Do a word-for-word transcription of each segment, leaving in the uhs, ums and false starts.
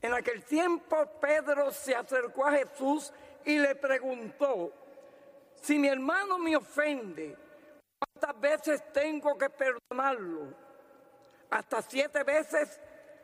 En aquel tiempo Pedro se acercó a Jesús y le preguntó: si mi hermano me ofende, ¿cuántas veces tengo que perdonarlo? ¿Hasta siete veces?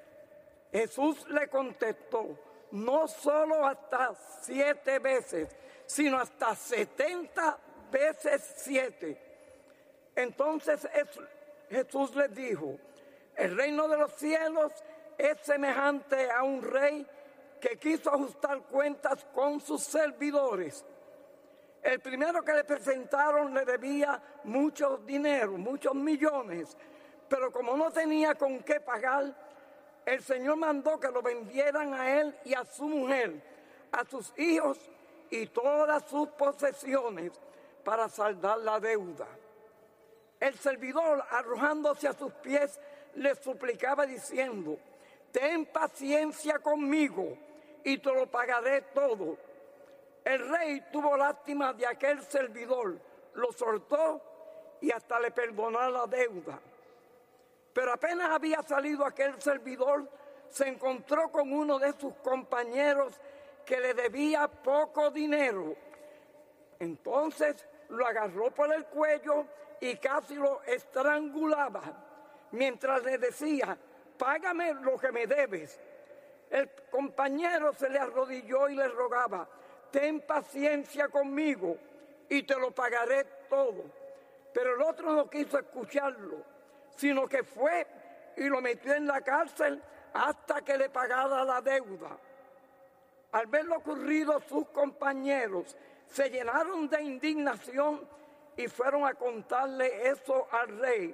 Jesús le contestó: no solo hasta siete veces, sino hasta setenta veces siete. Entonces Jesús les dijo: el reino de los cielos es semejante a un rey que quiso ajustar cuentas con sus servidores. El primero que le presentaron le debía mucho dinero, muchos millones, pero como no tenía con qué pagar, el Señor mandó que lo vendieran a él y a su mujer, a sus hijos y todas sus posesiones para saldar la deuda. El servidor, arrojándose a sus pies, le suplicaba diciendo: ten paciencia conmigo y te lo pagaré todo. El rey tuvo lástima de aquel servidor, lo soltó y hasta le perdonó la deuda. Pero apenas había salido aquel servidor, se encontró con uno de sus compañeros que le debía poco dinero. Entonces lo agarró por el cuello y casi lo estrangulaba, mientras le decía: págame lo que me debes. El compañero se le arrodilló y le rogaba: ten paciencia conmigo y te lo pagaré todo. Pero el otro no quiso escucharlo, sino que fue y lo metió en la cárcel hasta que le pagara la deuda. Al ver lo ocurrido, sus compañeros se llenaron de indignación y fueron a contarle eso al rey.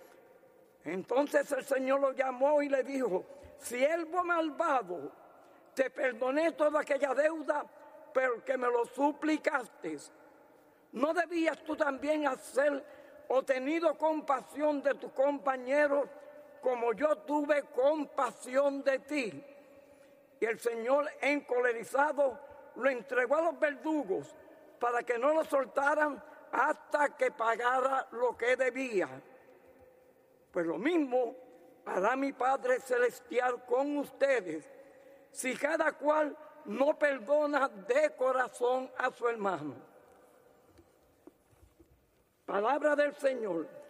Entonces el Señor lo llamó y le dijo: siervo malvado, te perdoné toda aquella deuda porque me lo suplicaste. ¿No debías tú también hacer o tenido compasión de tus compañeros como yo tuve compasión de ti? Y el Señor, encolerizado, lo entregó a los verdugos para que no lo soltaran hasta que pagara lo que debía. Pues lo mismo hará mi Padre Celestial con ustedes, si cada cual no perdona de corazón a su hermano. Palabra del Señor.